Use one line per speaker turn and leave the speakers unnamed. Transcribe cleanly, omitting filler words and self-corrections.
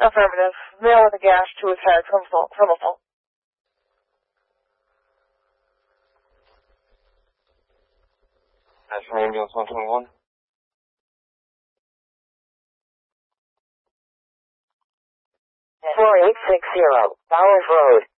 Affirmative. Male with a gash to his head from assault.
National Ambulance 121.
4860, Bowers Road.